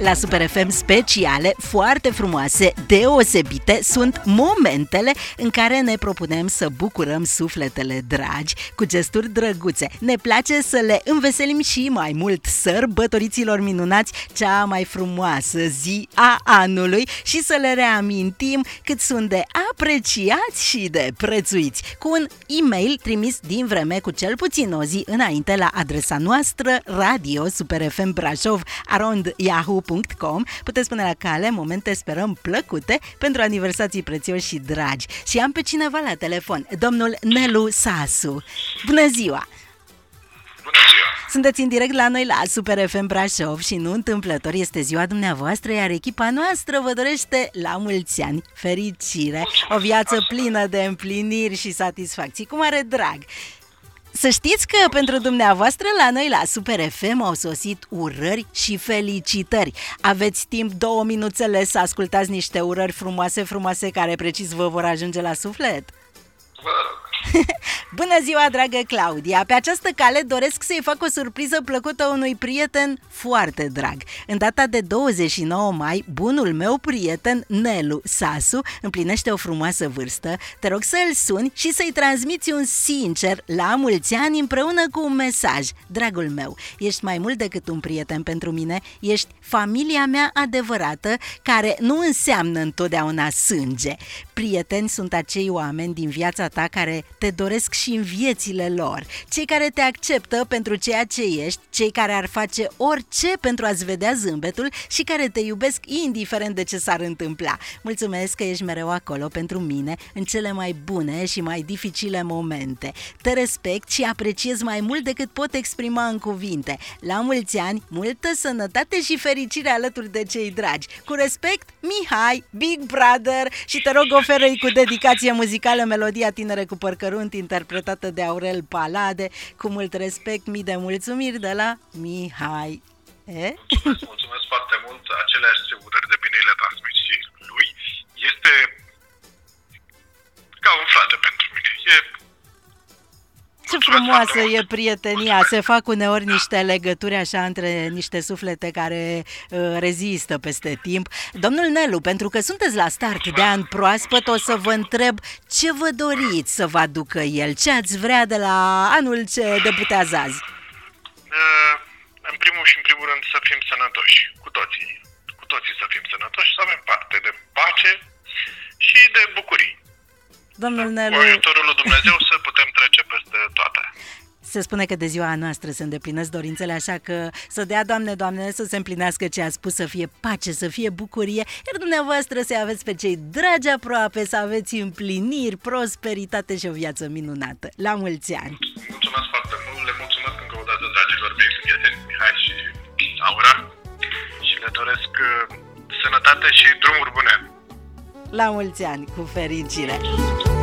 La Super FM speciale, foarte frumoase, deosebite, sunt momentele în care ne propunem să bucurăm sufletele dragi cu gesturi drăguțe. Ne place să le înveselim și mai mult sărbătoriților minunați cea mai frumoasă zi a anului și să le reamintim cât sunt de apreciați și de prețuiți cu un e-mail trimis din vreme cu cel puțin o zi înainte la adresa noastră radio.superfmbrașov@yahoo.com. Puteți spune la cale momente, sperăm, plăcute pentru aniversații prețioși și dragi. Și am pe cineva la telefon, domnul Nelu Sasu. Bună ziua! Bună ziua! Sunteți în direct la noi la Super FM Brașov și nu întâmplător este ziua dumneavoastră, iar echipa noastră vă dorește la mulți ani fericire, o viață plină de împliniri și satisfacții, cu mare drag. Să știți că pentru dumneavoastră la noi la Super FM au sosit urări și felicitări. Aveți timp 2 minuțele să ascultați niște urări frumoase care precis vă vor ajunge la suflet? Vă rog. Bună ziua, dragă Claudia! Pe această cale doresc să-i fac o surpriză plăcută unui prieten foarte drag. În data de 29 mai, bunul meu prieten Nelu Sasu împlinește o frumoasă vârstă. Te rog să îl suni și să-i transmiți un sincer la mulți ani împreună cu un mesaj. Dragul meu, ești mai mult decât un prieten pentru mine, ești familia mea adevărată, care nu înseamnă întotdeauna sânge. Prieteni sunt acei oameni din viața ta care te doresc și în viețile lor, cei care te acceptă pentru ceea ce ești, cei care ar face orice pentru a-ți vedea zâmbetul și care te iubesc indiferent de ce s-ar întâmpla. Mulțumesc că ești mereu acolo pentru mine în cele mai bune și mai dificile momente. Te respect și apreciez mai mult decât pot exprima în cuvinte. La mulți ani, multă sănătate și fericire alături de cei dragi. Cu respect, Mihai, Big Brother, și te rog, oferă-i cu dedicație muzicală melodia Tinere cu părcărunt, interpretată de Aurel Palade. Cu mult respect, mii de mulțumiri de la Mihai. Mulțumesc foarte mult. Aceleași urări de bine le transmit și lui. Este ca un frate pentru mine. Ce frumoasă e prietenia, se fac uneori niște legături așa între niște suflete care rezistă peste timp. Domnul Nelu, pentru că sunteți la start de an proaspăt, o să vă întreb ce vă doriți să vă aducă el, ce ați vrea de la anul ce debutează azi? În primul și în primul rând să fim sănătoși, cu toții să fim sănătoși, să avem parte de pace și de bucurii. Domnul Nelu, cu ajutorul lui Dumnezeu să putem trece peste toate. Se spune că de ziua noastră se îndeplinesc dorințele, așa că să dea, Doamne, să se împlinească ce a spus, să fie pace, să fie bucurie, iar dumneavoastră să aveți pe cei dragi aproape, să aveți împliniri, prosperitate și o viață minunată. La mulți ani! Mulțumesc foarte mult, le mulțumesc încă o dată dragilor mei prieteni, Mihai și Aura, și le doresc sănătate și drumuri bune. La mulți ani, cu fericire!